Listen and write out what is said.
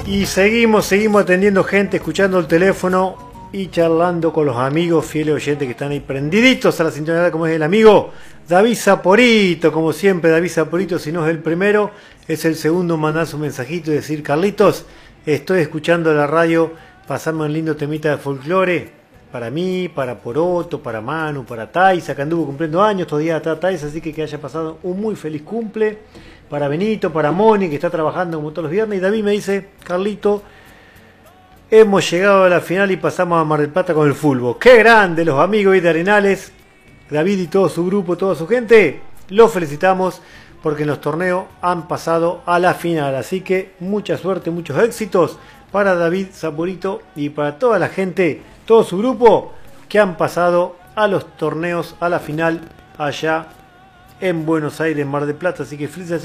Y seguimos atendiendo gente, escuchando el teléfono y charlando con los amigos fieles oyentes que están ahí prendiditos a la sintonía, como es el amigo David Saporito. Como siempre, David Saporito, si no es el primero, es el segundo, mandar su mensajito y decir: Carlitos, estoy escuchando la radio, pasarme un lindo temita de folclore para mí, para Poroto, para Manu, para Taisa, que anduvo cumpliendo años, estos días está Taisa, así que haya pasado un muy feliz cumple. Para Benito, para Moni, que está trabajando como todos los viernes. Y David me dice: Carlito, hemos llegado a la final y pasamos a Mar del Plata con el fútbol. ¡Qué grande! Los amigos de Arenales, David y todo su grupo, toda su gente, los felicitamos porque en los torneos han pasado a la final. Así que mucha suerte, muchos éxitos para David Saporito y para toda la gente, todo su grupo, que han pasado a los torneos, a la final allá en Buenos Aires, Mar del Plata. Así que felicidades.